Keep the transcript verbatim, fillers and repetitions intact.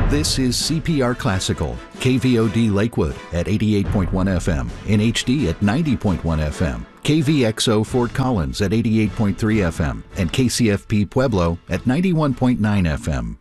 This is C P R Classical, K V O D Lakewood at eighty-eight point one F M, N H D at ninety point one F M, K V X O Fort Collins at eighty-eight point three F M, and K C F P Pueblo at ninety-one point nine F M.